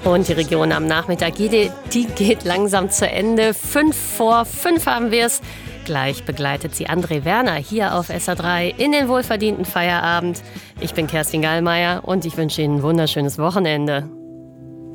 Und die Region am Nachmittag, die geht langsam zu Ende. 5:05 haben wir es. Gleich begleitet sie André Werner hier auf SA3 in den wohlverdienten Feierabend. Ich bin Kerstin Gallmeier und ich wünsche Ihnen ein wunderschönes Wochenende.